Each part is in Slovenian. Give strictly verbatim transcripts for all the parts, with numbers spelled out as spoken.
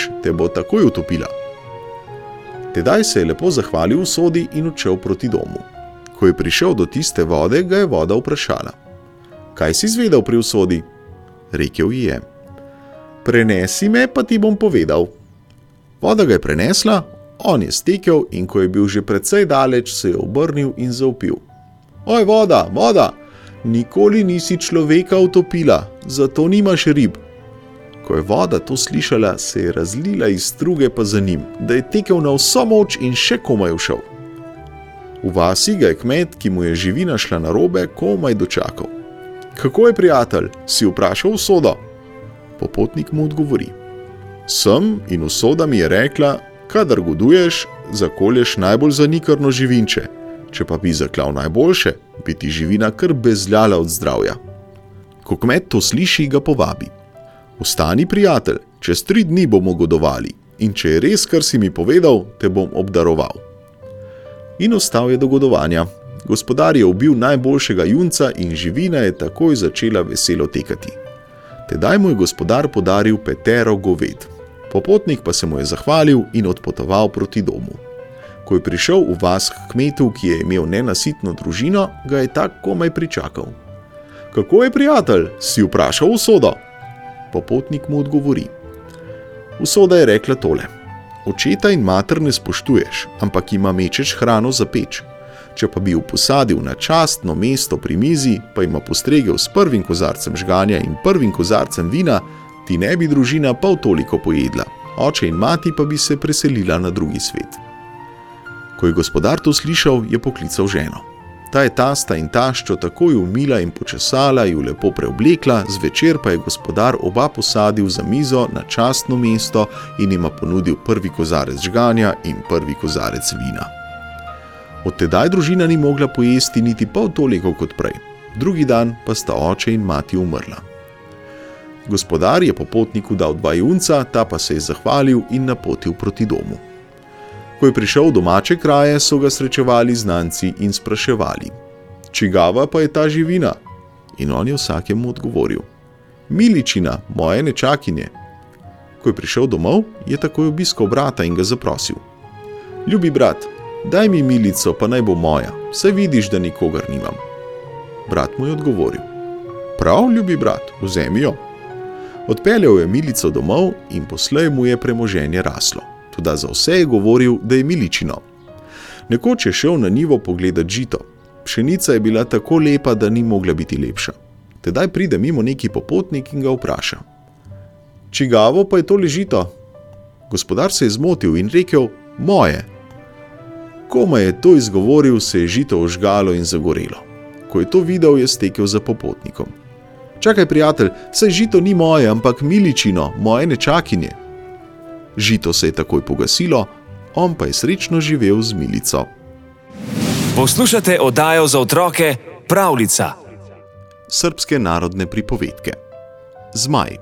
greš, te bo takoj utopila. Tedaj se je lepo zahvalil usodi in odšel proti domu. Ko je prišel do tiste vode, ga je voda vprašala: Kaj si izvedel pri usodi? Rekel ji je: Prenesi me, pa ti bom povedal. Voda ga je prenesla, on je stekel in ko je bil že precej daleč, se je obrnil in zavpil: Oj, voda, voda, nikoli nisi človeka utopila, zato nimaš rib. Ko je voda to slišala, se je razlila iz struge pa za njim, da je tekel na vso moč in še komaj všel. V vasi ga je kmet, ki mu je živina šla narobe, komaj dočakal. Kako je, prijatelj, si vprašal usodo? Popotnik mu odgovori: Sem in usoda mi je rekla, kadar goduješ, zakolješ najbolj zanikrno živinče, če pa bi zaklal najboljše, bi ti živina kar bezljala od zdravja. Ko kmet to sliši, ga povabi: Vstani, prijatelj, čez tri dni bomo godovali in če je res, kar si mi povedal, te bom obdaroval. In ostal je do godovanja. Gospodar je ubil najboljšega junca in živina je takoj začela veselo tekati. Tedaj mu je gospodar podaril petero goved. Popotnik pa se mu je zahvalil in odpotoval proti domu. Ko je prišel v vas k kmetu, ki je imel nenasitno družino, ga je tak komaj pričakal. Kako je, prijatelj, si vprašal usodo? Popotnik mu odgovori: Usoda je rekla tole: Očeta in mater ne spoštuješ, ampak ima mečeš hrano za peč. Če pa bi jo posadil na častno mesto pri mizi, pa ima postregel s prvim kozarcem žganja in prvim kozarcem vina, ti ne bi družina pol toliko pojedla, oče in mati pa bi se preselila na drugi svet. Ko je gospodar to slišal, je poklical ženo. Ta je tasta in taščo takoj umila in počesala, ju lepo preoblekla, zvečer pa je gospodar oba posadil za mizo na častno mesto in jima ponudil prvi kozarec žganja in prvi kozarec vina. Od tedaj družina ni mogla pojesti niti pol toliko kot prej, drugi dan pa sta oče in mati umrla. Gospodar je popotniku dal dva junca, ta pa se je zahvalil in napotil proti domu. Ko je prišel v domače kraje, so ga srečevali znanci in spraševali: Čigava pa je ta živina? In on je vsakemu odgovoril: Miličina, moje nečakinje. Ko je prišel domov, je takoj obiskal brata in ga zaprosil: Ljubi brat, daj mi milico, pa naj bo moja, saj vidiš, da nikogar nimam. Brat mu je odgovoril: Prav, ljubi brat, vzemi jo. Odpeljal je milico domov in poslej mu je premoženje raslo. Toda za vse je govoril, da je miličino. Nekoč je šel na njivo pogledat žito. Pšenica je bila tako lepa, da ni mogla biti lepša. Tedaj pride mimo neki popotnik in ga vpraša: Čigavo pa je tole žito? Gospodar se je zmotil in rekel: Moje. Komaj je to izgovoril, se je žito ožgalo in zagorelo. Ko je to videl, je stekel za popotnikom. Čakaj, prijatelj, saj žito ni moje, ampak miličino, moje nečakinje. Žito se je takoj pogasilo, on pa je srečno živel z milico. Poslušate oddajo za otroke Pravljica. Srbske narodne pripovedke. Zmaj.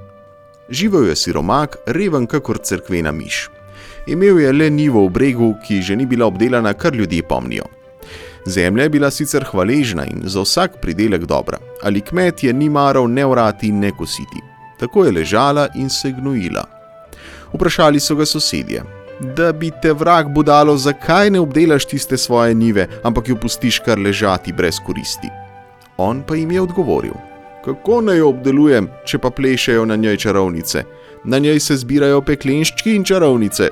Živel je siromak, reven kakor cerkvena miš. Imel je le njivo v bregu, ki že ni bila obdelana, kar ljudje pomnijo. Zemlja je bila sicer hvaležna in za vsak pridelek dobra, ali kmet je ni maral ne orati ne kositi. Tako je ležala in se gnojila. Vprašali so ga sosedje: Da bi te vrag budalo, zakaj ne obdelaš tiste svoje njive, ampak jo pustiš kar ležati brez koristi? On pa jim je odgovoril: Kako naj jo obdelujem, če pa plešejo na njej čarovnice? Na njej se zbirajo peklenščki in čarovnice.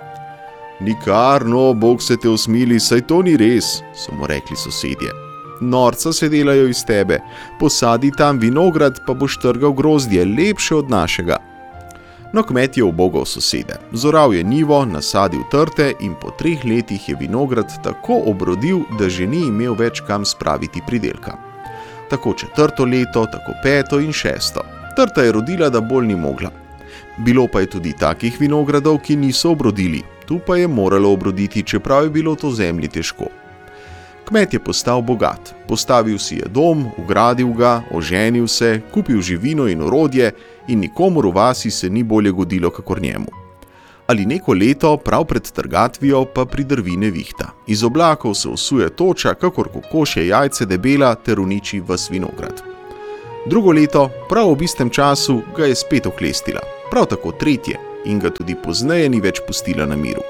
Nikar, no, Bog se te usmili, saj to ni res, so mu rekli sosedje. Norca se delajo iz tebe, posadi tam vinograd, pa boš trgal grozdje, lepše od našega. No, kmet je ubogal sosede. Zoral je njivo, nasadil trte in po treh letih je vinograd tako obrodil, da že ni imel več kam spraviti pridelka. Tako četrto leto, tako peto in šesto. Trta je rodila, da bolj ni mogla. Bilo pa je tudi takih vinogradov, ki niso obrodili. Tu pa je moralo obroditi, čeprav je bilo to zemlji težko. Kmet je postal bogat. Postavil si je dom, ugradil ga, oženil se, kupil živino in orodje in nikomur v vasi se ni bolje godilo kakor njemu. Ali neko leto, prav pred trgatvijo, pa pridrvi nevihta. Iz oblakov se usuje toča, kakor kokošje jajce debela, ter uniči ves vinograd. Drugo leto, prav ob istem času, ga je spet oklestila. Prav tako tretje, in ga tudi pozneje ni več pustila na miru.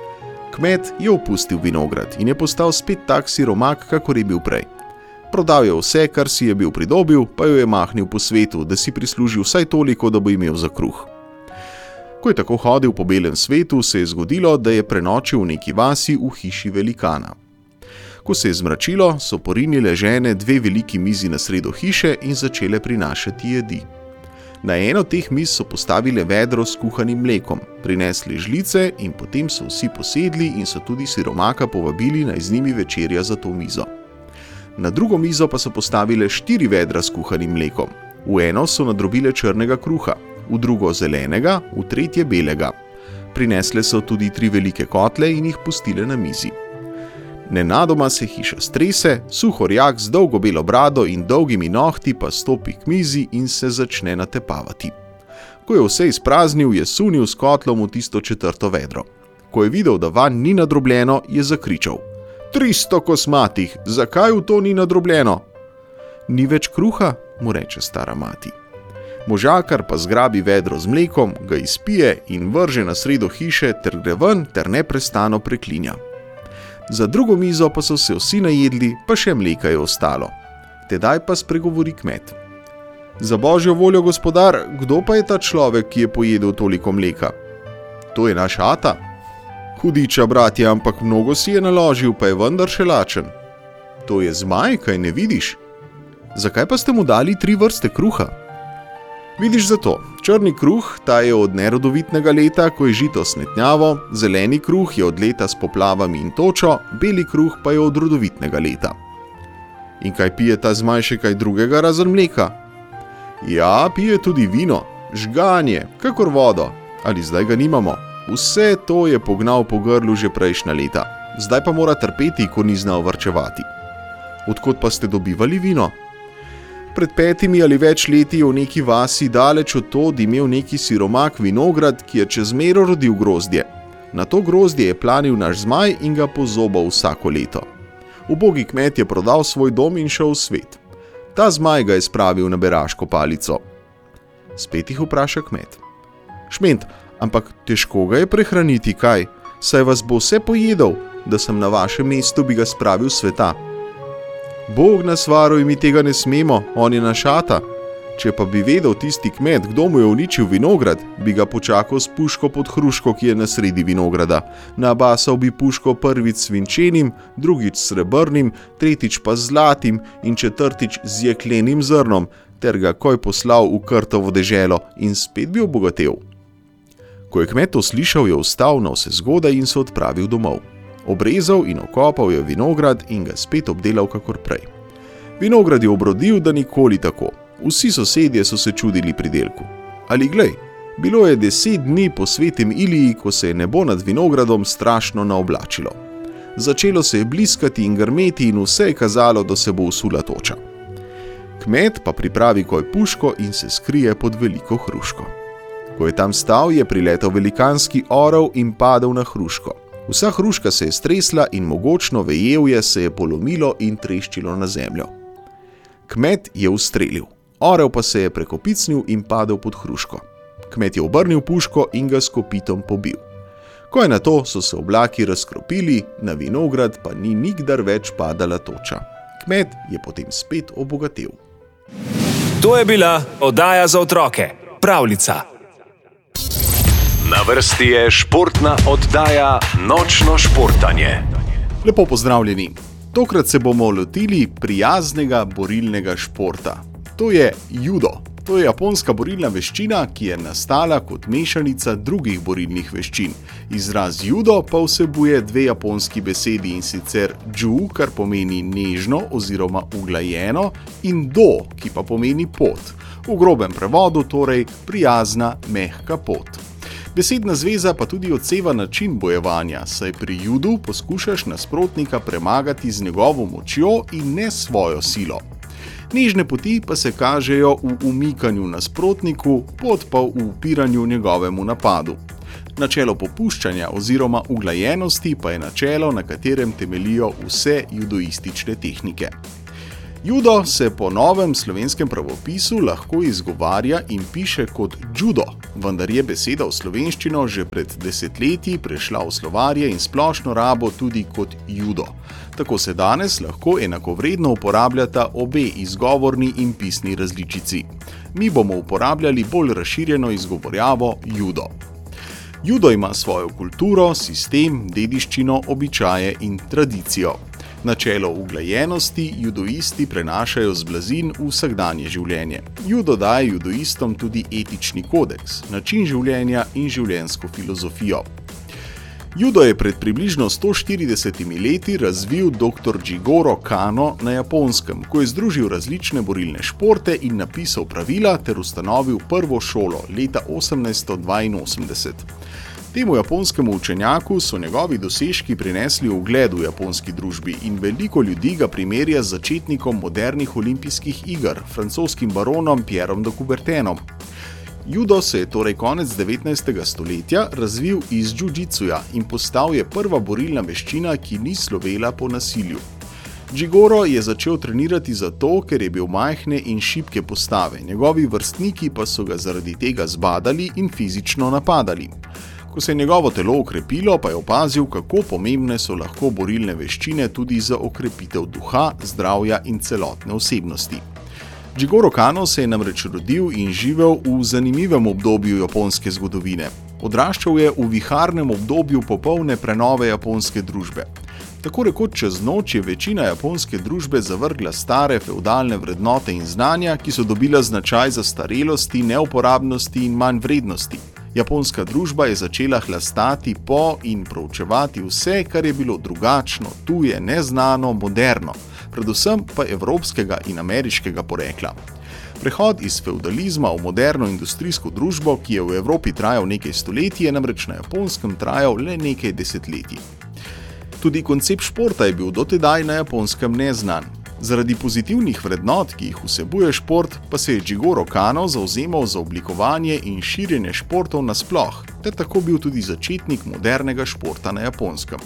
Kmet je opustil vinograd in je postal spet tak siromak, kakor je bil prej. Prodal je vse, kar si je bil pridobil, pa jo je mahnil po svetu, da si prislužil vsaj toliko, da bo imel za kruh. Ko je tako hodil po belem svetu, se je zgodilo, da je prenočil v neki vasi v hiši velikana. Ko se je zmračilo, so porinile žene dve veliki mizi na sredo hiše in začele prinašati jedi. Na eno teh miz so postavile vedro s kuhanim mlekom, prinesli žlice in potem so vsi posedli in so tudi siromaka povabili, naj z njimi večerja za to mizo. Na drugo mizo pa so postavile štiri vedra s kuhanim mlekom. V eno so nadrobile črnega kruha, v drugo zelenega, v tretje belega. Prinesle so tudi tri velike kotle in jih pustile na mizi. Nenadoma se hiša strese, suhorjak z dolgo belo brado in dolgimi nohti pa stopi k mizi in se začne natepavati. Ko je vse izpraznil, je sunil s kotlom v tisto četrto vedro. Ko je videl, da vanj ni nadrobljeno, je zakričal: tristo kosmatih, zakaj v to ni nadrobljeno? Ni več kruha, mu reče stara mati. Možakar pa zgrabi vedro z mlekom, ga izpije in vrže na sredo hiše ter gre ven ter neprestano preklinja. Za drugo mizo pa so se vsi najedli, pa še mleka je ostalo. Tedaj pa spregovori kmet: za božjo voljo, gospodar, kdo pa je ta človek, ki je pojedel toliko mleka? To je naš ata. Hudiča, bratje, ampak mnogo si je naložil, pa je vendar še lačen. To je zmaj, kaj ne vidiš? Zakaj pa ste mu dali tri vrste kruha? Vidiš zato, črni kruh, ta je od nerodovitnega leta, ko je žito snetnjavo, zeleni kruh je od leta s poplavami in točo, beli kruh pa je od rodovitnega leta. In kaj pije ta zmaj še kaj drugega razen mleka? Ja, pije tudi vino, žganje, kakor vodo, ali zdaj ga nimamo. Vse to je pognal po grlu že prejšnja leta, zdaj pa mora trpeti, ko ni znal varčevati. Odkot pa ste dobivali vino? Pred petimi ali več leti je v neki vasi daleč od tod imel neki siromak vinograd, ki je čez mero rodil grozdje. Na to grozdje je planil naš zmaj in ga pozobal vsako leto. Ubogi kmet je prodal svoj dom in šel v svet. Ta zmaj ga je spravil na beraško palico. Spet jih vpraša kmet: šment, ampak težko ga je prehraniti, kaj? Saj vas bo vse pojedel, da sem na vašem mestu bi ga spravil sveta. Bog nas varuj, mi tega ne smemo, on je naš ata. Če pa bi vedel tisti kmet, kdo mu je uničil vinograd, bi ga počakal s puško pod hruško, ki je na sredi vinograda. Nabasal bi puško prvič svinčenim, drugič srebrnim, tretjič pa zlatim in četrtič z jeklenim zrnom, ter ga koj poslal v Krtovo deželo in spet bi obogatel. Ko je kmet to slišal, je vstal na vse zgodaj in se odpravil domov. Obrezal in okopal je vinograd in ga spet obdelal kakor prej. Vinograd je obrodil, da nikoli tako. Vsi sosedje so se čudili pridelku. Ali glej, bilo je deset dni po svetem Iliji, ko se je nebo nad vinogradom strašno naoblačilo. Začelo se je bliskati in grmeti in vse je kazalo, da se bo usula toča. Kmet pa pripravi koj puško in se skrije pod veliko hruško. Ko je tam stal, je priletel velikanski orel in padel na hruško. Vsa hruška se je stresla in mogočno vejevje se je polomilo in treščilo na zemljo. Kmet je ustrelil, orel pa se je prekopicnil in padel pod hruško. Kmet je obrnil puško in ga s kopitom pobil. Ko je na to, so se oblaki razkropili, na vinograd pa ni nikdar več padala toča. Kmet je potem spet obogatel. To je bila oddaja za otroke, Pravljica. Na vrsti je športna oddaja Nočno športanje. Lepo pozdravljeni. Tokrat se bomo lotili prijaznega borilnega športa. To je judo. To je japonska borilna veščina, ki je nastala kot mešanica drugih borilnih veščin. Izraz judo pa vsebuje dve japonski besedi, in sicer ju, kar pomeni nežno oziroma uglajeno, in do, ki pa pomeni pot. V grobem prevodu torej prijazna, mehka pot. Besedna zveza pa tudi odseva način bojevanja, saj pri judu poskušaš nasprotnika premagati z njegovo močjo in ne svojo silo. Nežne poti pa se kažejo v umikanju nasprotniku, pot pa v upiranju njegovemu napadu. Načelo popuščanja oziroma uglajenosti pa je načelo, na katerem temelijo vse judoistične tehnike. Judo se po novem slovenskem pravopisu lahko izgovarja in piše kot judo, vendar je beseda v slovenščino že pred desetletji prešla v slovarje in splošno rabo tudi kot judo. Tako se danes lahko enakovredno uporabljata obe izgovorni in pisni različici. Mi bomo uporabljali bolj razširjeno izgovorjavo judo. Judo ima svojo kulturo, sistem, dediščino, običaje in tradicijo. Načelo uglajenosti judoisti prenašajo z blazin v vsakdanje življenje. Judo daje judoistom tudi etični kodeks, način življenja in življenjsko filozofijo. Judo je pred približno sto štiridesetimi leti razvil dr. Jigoro Kano na Japonskem, ko je združil različne borilne športe in napisal pravila ter ustanovil prvo šolo leta osemnajststo dvainosemdeset. Temu japonskemu učenjaku so njegovi dosežki prinesli ugled v japonski družbi in veliko ljudi ga primerja z začetnikom modernih olimpijskih iger, francoskim baronom Pierrom de Coubertinom. Judo se je torej konec devetnajstega stoletja razvil iz džiu-džitsuja in postal je prva borilna veščina, ki ni slovela po nasilju. Jigoro je začel trenirati zato, ker je bil majhne in šibke postave, njegovi vrstniki pa so ga zaradi tega zbadali in fizično napadali. Ko se je njegovo telo okrepilo, pa je opazil, kako pomembne so lahko borilne veščine tudi za okrepitev duha, zdravja in celotne osebnosti. Jigoro Kano se je namreč rodil in živel v zanimivem obdobju japonske zgodovine. Odraščal je v viharnem obdobju popolne prenove japonske družbe. Tako rekoč čez noč je večina japonske družbe zavrgla stare fevdalne vrednote in znanja, ki so dobila značaj zastarelosti, neuporabnosti in manj vrednosti. Japonska družba je začela hlastati po in proučevati vse, kar je bilo drugačno, tuje, neznano, moderno, predvsem pa evropskega in ameriškega porekla. Prehod iz fevdalizma v moderno industrijsko družbo, ki je v Evropi trajal nekaj stoletij, je namreč na Japonskem trajal le nekaj desetletij. Tudi koncept športa je bil dotedaj na Japonskem neznan. Zaradi pozitivnih vrednot, ki jih vsebuje šport, pa se je Jigoro Kano zavzemal za oblikovanje in širjenje športov nasploh, ter tako bil tudi začetnik modernega športa na Japonskem.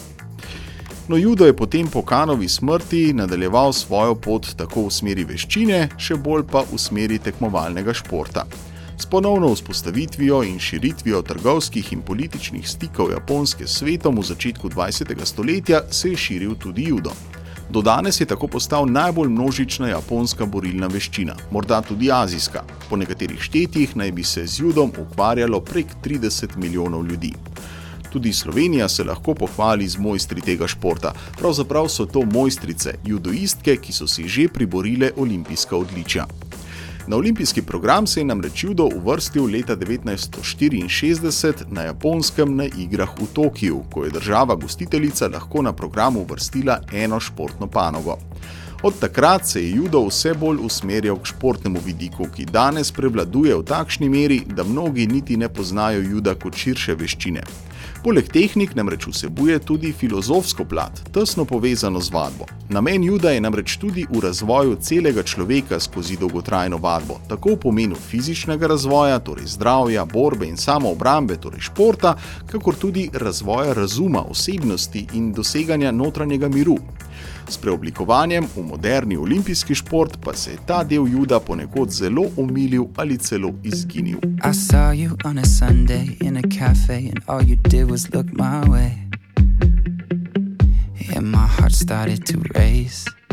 No, judo je potem po Kanovi smrti nadaljeval svojo pot tako v smeri veščine, še bolj pa v smeri tekmovalnega športa. S ponovno vzpostavitvijo in širitvijo trgovskih in političnih stikov Japonske s svetom v začetku dvajsetega stoletja se je širil tudi judo. Do danes je tako postal najbolj množična japonska borilna veščina, morda tudi azijska. Po nekaterih štetjih naj bi se z judom ukvarjalo prek trideset milijonov ljudi. Tudi Slovenija se lahko pohvali z mojstri tega športa. Pravzaprav so to mojstrice, judoistke, ki so si že priborile olimpijska odličja. Na olimpijski program se je namreč judo uvrstil leta devetnajststo štiriinšestdeset na Japonskem na igrah v Tokiu, ko je država gostiteljica lahko na programu uvrstila eno športno panogo. Od takrat se je judo vse bolj usmerjal k športnemu vidiku, ki danes prevladuje v takšni meri, da mnogi niti ne poznajo juda kot širše veščine. Poleg tehnik namreč vsebuje tudi filozofsko plat, tesno povezano z vadbo. Namen juda je namreč tudi v razvoju celega človeka skozi dolgotrajno vadbo, tako v pomenu fizičnega razvoja, torej zdravja, borbe in samoobrambe, torej športa, kakor tudi razvoja razuma, osebnosti in doseganja notranjega miru. S preoblikovanjem v moderni olimpijski šport pa se je ta del juda ponekod zelo omilil ali celo izginil. I saw you on a Sunday in a cafe and all you did was look my way. And my heart started to race.